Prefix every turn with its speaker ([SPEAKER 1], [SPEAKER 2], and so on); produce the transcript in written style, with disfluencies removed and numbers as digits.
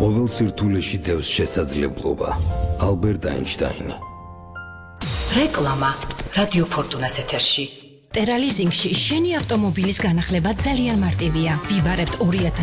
[SPEAKER 1] ყოველ სირთულეში დევს შესაძლებლობა. ალბერტ აინშტაინი.
[SPEAKER 2] რეკლამა რადიო ფორტუნას ეთერში.
[SPEAKER 3] ტერალიზინგში შენი ავტომობილის განახლება ძალიან მარტივია. ვიბარებთ